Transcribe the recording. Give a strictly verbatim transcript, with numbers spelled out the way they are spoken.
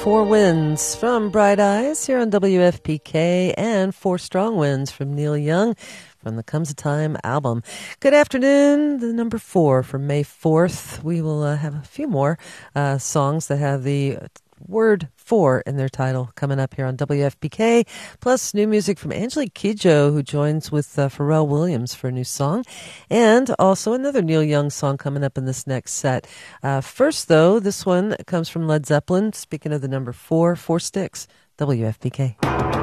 Four Winds from Bright Eyes here on W F P K, and Four Strong Winds from Neil Young from the Comes a Time album. Good afternoon, the number four from May fourth. We will uh, have a few more uh, songs that have the word four in their title coming up here on W F P K, plus new music from Angelique Kidjo, who joins with uh, Pharrell Williams for a new song, and also another Neil Young song coming up in this next set. Uh, first, though, this one comes from Led Zeppelin. Speaking of the number four, Four Sticks, W F P K.